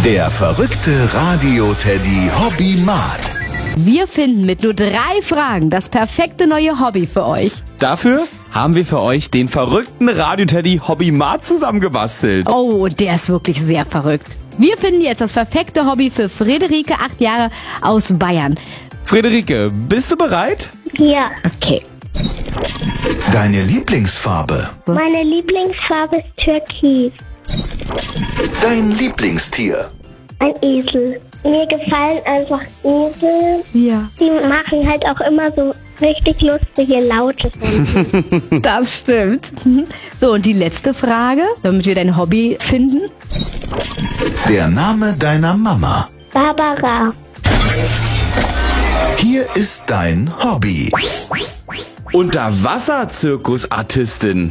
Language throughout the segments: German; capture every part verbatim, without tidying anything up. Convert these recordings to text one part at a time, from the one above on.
Der verrückte Radio-Teddy Hobbymat. Wir finden mit nur drei Fragen das perfekte neue Hobby für euch. Dafür haben wir für euch den verrückten Radio-Teddy Hobbymat zusammengebastelt. Oh, der ist wirklich sehr verrückt. Wir finden jetzt das perfekte Hobby für Friederike, acht Jahre, aus Bayern. Friederike, bist du bereit? Ja. Okay. Deine Lieblingsfarbe. Meine Lieblingsfarbe ist Türkis. Dein Lieblingstier. Ein Esel. Mir gefallen einfach Esel. Ja. Die machen halt auch immer so richtig lustige Laute. Das stimmt. So, und die letzte Frage, damit wir dein Hobby finden. Der Name deiner Mama. Barbara. Hier ist dein Hobby. Unterwasser-Zirkusartistin.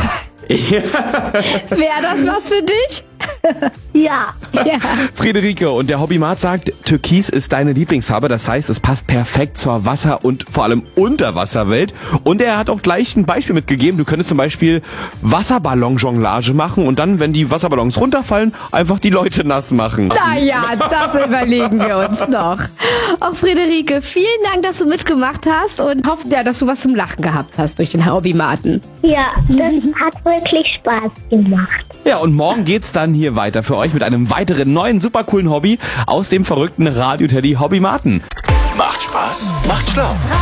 Wäre das was für dich? Ja. Ja. Friederike, und der Hobbymat sagt, Türkis ist deine Lieblingsfarbe. Das heißt, es passt perfekt zur Wasser- und vor allem Unterwasserwelt. Und er hat auch gleich ein Beispiel mitgegeben. Du könntest zum Beispiel Wasserballon-Jonglage machen und dann, wenn die Wasserballons runterfallen, einfach die Leute nass machen. Naja, das überlegen wir uns noch. Auch Friederike, vielen Dank, dass du mitgemacht hast und hoffen ja, dass du was zum Lachen gehabt hast durch den Hobbymaten. Ja, das hat wirklich Spaß gemacht. Ja, und morgen geht's dann hier weiter für euch mit einem weiteren neuen super coolen Hobby aus dem verrückten Radio-Teddy Hobbymaten. Macht Spaß, macht schlau.